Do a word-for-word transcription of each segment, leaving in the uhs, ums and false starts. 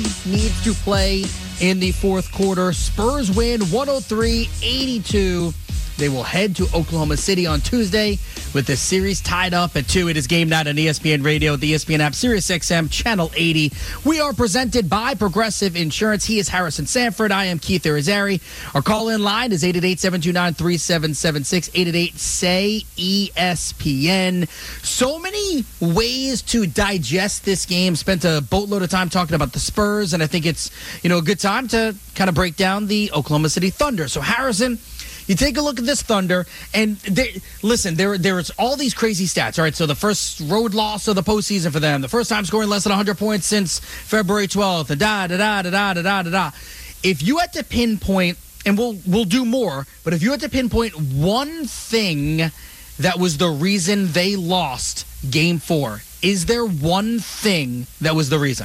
Nobody needs to play in the fourth quarter. Spurs win one oh three eighty-two. They will head to Oklahoma City on Tuesday with the series tied up at two. It is game night on E S P N Radio, the E S P N app, Sirius X M, Channel eighty. We are presented by Progressive Insurance. He is Harrison Sanford. I am Keith Irizarry. Our call-in line is eight eight eight, seven two nine, three seven seven six, eight eight eight, S A Y, E S P N. So many ways to digest this game. Spent a boatload of time talking about the Spurs, and I think it's, you know, a good time to kind of break down the Oklahoma City Thunder. So, Harrison, you take a look at this Thunder, and they, listen, there there's all these crazy stats. All right, so the first road loss of the postseason for them, the first time scoring less than one hundred points since February twelfth, da da da da da da da da da. If you had to pinpoint, and we'll we'll do more, but if you had to pinpoint one thing that was the reason they lost Game Four, is there one thing that was the reason?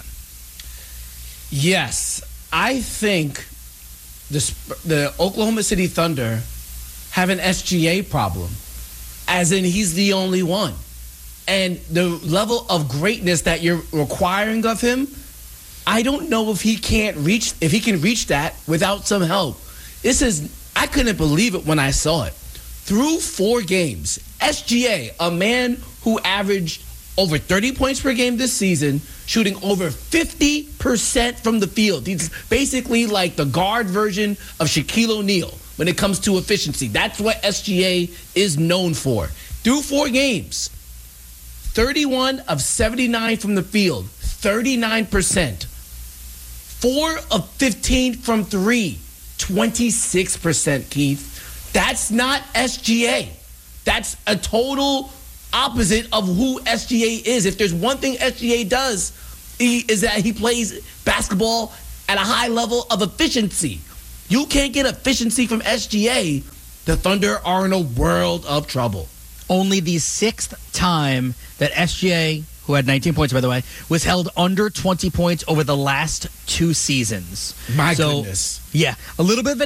Yes, I think the the Oklahoma City Thunder have an S G A problem, as in he's the only one. And the level of greatness that you're requiring of him, I don't know if he can't reach, if he can reach that without some help. This is, I couldn't believe it when I saw it. Through four games, S G A, a man who averaged over thirty points per game this season, shooting over fifty percent from the field. He's basically like the guard version of Shaquille O'Neal when it comes to efficiency. That's what S G A is known for. Through four games, thirty-one of seventy-nine from the field, thirty-nine percent. four of fifteen from three, twenty-six percent, Keith. That's not S G A. That's a total opposite of who S G A is. If there's one thing S G A does, he, is that he plays basketball at a high level of efficiency. You can't get efficiency from S G A, the Thunder are in a world of trouble. Only the sixth time that S G A, who had nineteen points, by the way, was held under twenty points over the last two seasons. My so, goodness. Yeah, a little bit of an